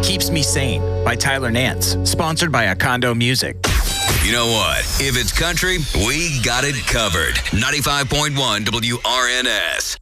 Keeps Me Sane by Tyler Nance, sponsored by Acondo Music. You know what? If it's country, we got it covered. 95.1 WRNS.